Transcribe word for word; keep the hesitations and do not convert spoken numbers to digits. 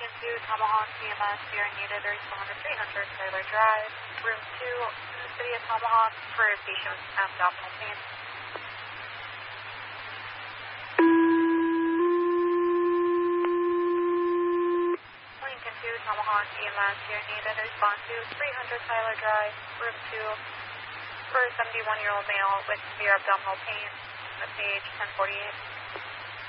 Lincoln two, Tomahawk, C M S, we are needed to respond to three hundred Taylor Drive, room two, in the city of Tomahawk, for patient with abdominal pain. Lincoln two, Tomahawk, E M S, we are needed to respond to three hundred Tyler Drive, room two, for a seventy-one-year-old male with severe abdominal pain, that's age ten forty-eight.